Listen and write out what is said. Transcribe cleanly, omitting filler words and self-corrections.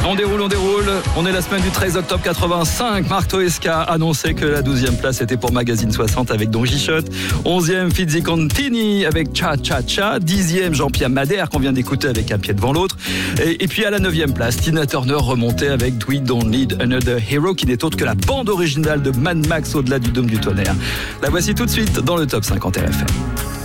On déroule. On est la semaine du 13 octobre 85. Marc Toesca annonçait que la 12e place était pour Magazine 60 avec Don Quichotte. 11e, Fizzi Contini avec Cha Cha Cha. 10e, Jean-Pierre Madère qu'on vient d'écouter avec Un pied devant l'autre. Et puis à la 9e place, Tina Turner remontait avec We Don't Need Another Hero, qui n'est autre que la bande originale de Mad Max au-delà du dôme du tonnerre. La voici tout de suite dans le Top 50 RFM.